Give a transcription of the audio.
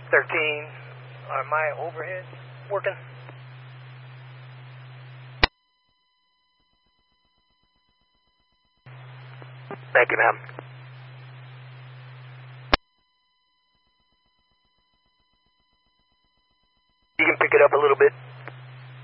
13, are my overheads working? Thank you, ma'am. You can pick it up a little bit.